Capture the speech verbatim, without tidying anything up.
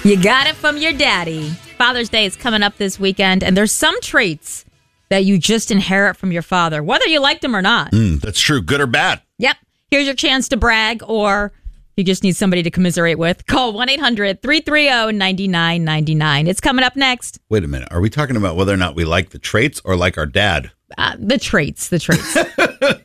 You got it from your daddy. Father's Day is coming up this weekend, and there's some traits that you just inherit from your father, whether you liked them or not. Mm, that's true. Good or bad. Yep. Here's your chance to brag, or you just need somebody to commiserate with. Call one eight hundred three three zero nine nine nine nine. It's coming up next. Wait a minute. Are we talking about whether or not we like the traits or like our dad? Uh, the traits, the traits.